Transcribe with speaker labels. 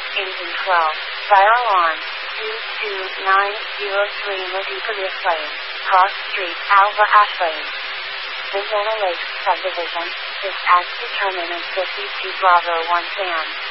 Speaker 1: Engine 12. Fire alarm. 22903 Madipalia Place. Cross Street, Alva Ashley. Vizona Lakes Subdivision. Dispatch determinant 52 Bravo 1 Sam.